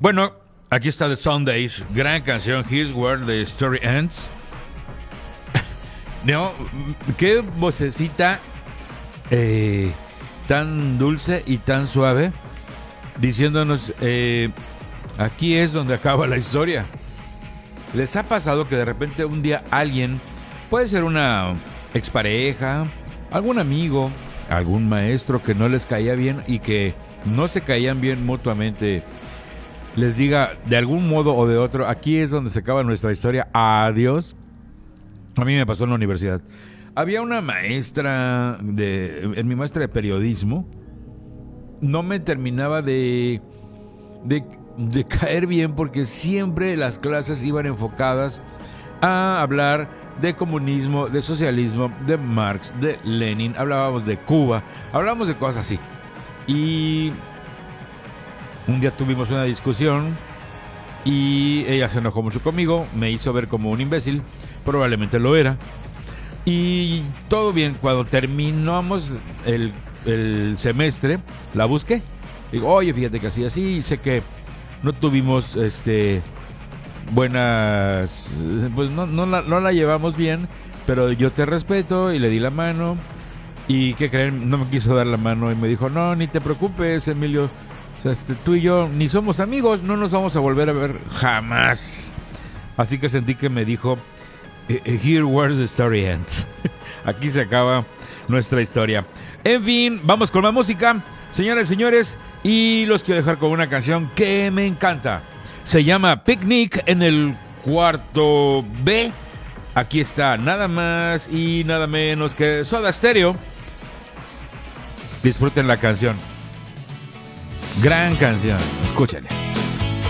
Bueno, aquí está The Sundays, gran canción, Here's Where the Story Ends. No, qué vocecita tan dulce y tan suave, diciéndonos, aquí es donde acaba la historia. ¿Les ha pasado que de repente un día alguien, puede ser una expareja, algún amigo, algún maestro que no les caía bien y que no se caían bien mutuamente, les diga de algún modo o de otro, aquí es donde se acaba nuestra historia, adiós? A mí me pasó en la universidad. Había una maestra, en mi maestra de periodismo, no me terminaba de caer bien porque siempre las clases iban enfocadas a hablar de comunismo, de socialismo, de Marx, de Lenin, hablábamos de Cuba, hablábamos de cosas así. Y un día tuvimos una discusión y ella se enojó mucho conmigo, me hizo ver como un imbécil, probablemente lo era. Y todo bien, cuando terminamos el semestre, la busqué. Digo, oye, fíjate que así, sé que no tuvimos buenas, pues no la llevamos bien, pero yo te respeto y le di la mano. ¿Y qué creen? No me quiso dar la mano y me dijo, no, ni te preocupes, Emilio. O sea, tú y yo ni somos amigos, no nos vamos a volver a ver jamás. Así que sentí que me dijo, here where the story ends. Aquí se acaba nuestra historia. En fin, vamos con la música, señoras y señores, y los quiero dejar con una canción que me encanta. Se llama Picnic en el cuarto B. Aquí está nada más y nada menos que Soda Stereo. Disfruten la canción. Gran canción, escúchenla.